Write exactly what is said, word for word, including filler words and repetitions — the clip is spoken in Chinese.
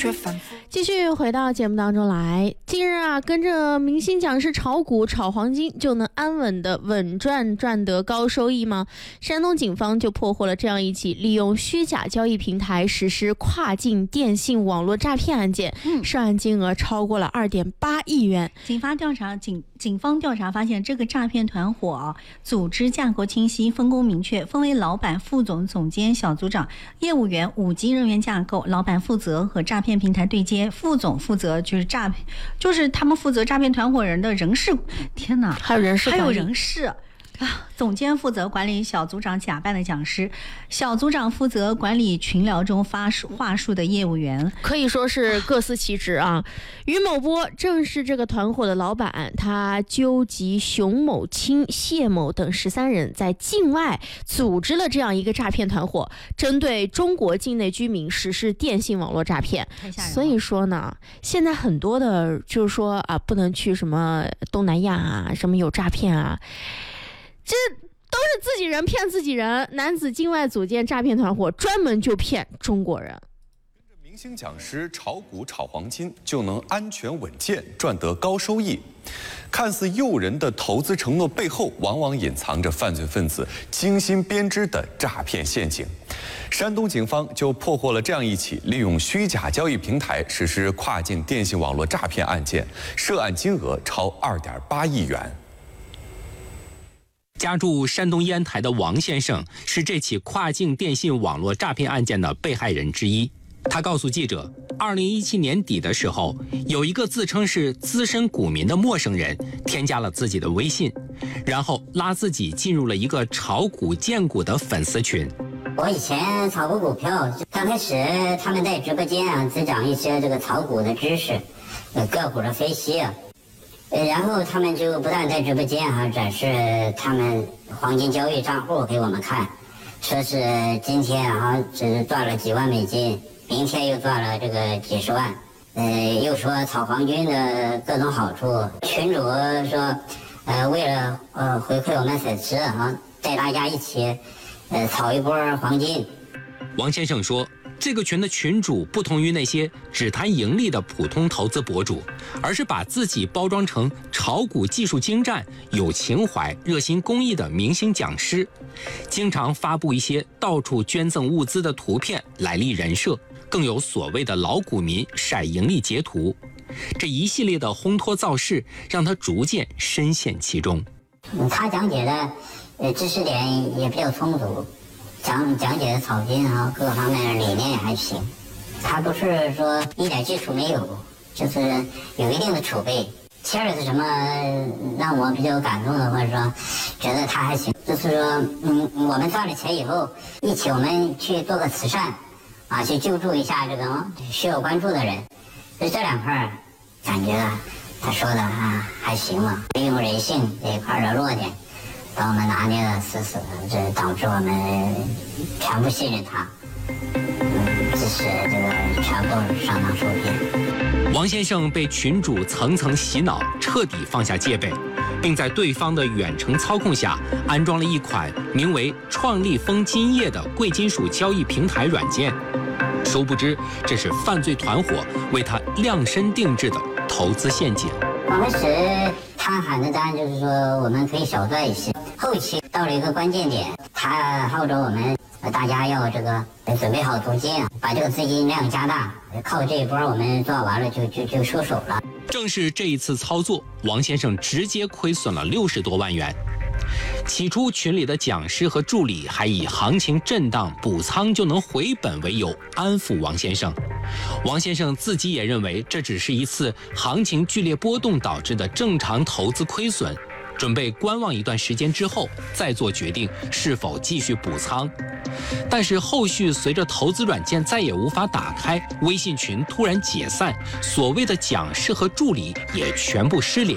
却反复。 继续回到节目当中来，近日啊，跟着明星讲师炒股炒黄金就能安稳的稳赚赚得高收益吗？山东警方就破获了这样一起利用虚假交易平台实施跨境电信网络诈骗案件，嗯、涉案金额超过了二点八亿元。 警方调查警警方调查发现，这个诈骗团伙、啊、组织架构清晰，分工明确，分为老板、副总、总监、小组长、业务员五级人员架构。老板负责和诈骗平台对接，副总负责就是诈骗，就是他们负责诈骗团伙人的人事。天哪， 还有人事， 还有人事。啊，总监负责管理小组长假扮的讲师，小组长负责管理群聊中发话术的业务员， 可以说是各司其职啊。于某波正是这个团伙的老板，他纠集熊某清、谢某等十三人，在境外组织了这样一个诈骗团伙，针对中国境内居民实施电信网络诈骗。所以说呢，现在很多的就是说啊，不能去什么东南亚啊，什么有诈骗啊。这都是自己人骗自己人，男子境外组建诈骗团伙，专门就骗中国人。 跟着明星讲师炒股炒黄金，就能安全稳健赚得高收益。看似诱人的投资承诺背后，往往隐藏着犯罪分子精心编织的诈骗陷阱。山东警方就破获了这样一起利用虚假交易平台实施跨境电信网络诈骗案件，涉案金额超二点八亿元。 家住山东烟台的王先生是这起跨境电信网络诈骗案件的被害人之一。他告诉记者，二零一七年底的时候，有一个自称是资深股民的陌生人添加了自己的微信，然后拉自己进入了一个炒股荐股的粉丝群。 我以前炒过股票，刚开始他们在直播间啊只讲一些这个炒股的知识，个股的分析啊。然后他们就不断在直播间啊展示他们黄金交易账户给我们看，说是今天啊只赚了几万美金，明天又赚了这个几十万，呃，又说炒黄金的各种好处。群主说，呃，为了呃回馈我们粉丝啊，带大家一起呃炒一波黄金。 王先生说，这个群的群主不同于那些只谈盈利的普通投资博主，而是把自己包装成炒股技术精湛、有情怀、热心公益的明星讲师，经常发布一些到处捐赠物资的图片来立人设，更有所谓的老股民晒盈利截图。这一系列的烘托造势，让他逐渐深陷其中。 他讲解的呃知识点也比较充足。讲讲解的草金啊，各方面理念也还行。他不是说一点基础没有，就是有一定的储备。其二是什么让我比较感动的，或者说觉得他还行，就是说，嗯，我们赚了钱以后，一起我们去做个慈善，啊，去救助一下这个需要关注的人。所以这两块感觉他说的啊还行嘛，利用人性这一块的弱点。把我们拿捏的死死的，这导致我们全部信任他，嗯，致使这个全部上当受骗。 王先生被群主层层洗脑，彻底放下戒备，并在对方的远程操控下安装了一款名为“创立丰金业”的贵金属交易平台软件。殊不知，这是犯罪团伙为他量身定制的投资陷阱。 刚开始他喊的单就是说我们可以少赚一些。后期到了一个关键点，他号召我们大家要这个准备好资金，把这个资金量加大，靠这一波我们赚完了就就就收手了。 正是这一次操作，王先生直接亏损了六十多万元。起初群里的讲师和助理还以行情震荡补仓就能回本为由安抚王先生。王先生自己也认为这只是一次行情剧烈波动导致的正常投资亏损，准备观望一段时间之后再做决定是否继续补仓。但是后续随着投资软件再也无法打开，微信群突然解散，所谓的讲师和助理也全部失联。